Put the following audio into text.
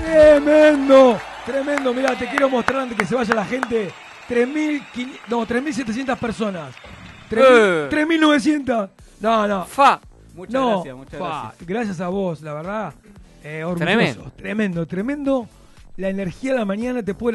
Tremendo, tremendo. Mirá, te quiero mostrar antes que se vaya la gente. 3.700 personas. 3.900. No. Muchas gracias. Gracias a vos, la verdad. Orgulloso. Tremendo. La energía de la mañana te puede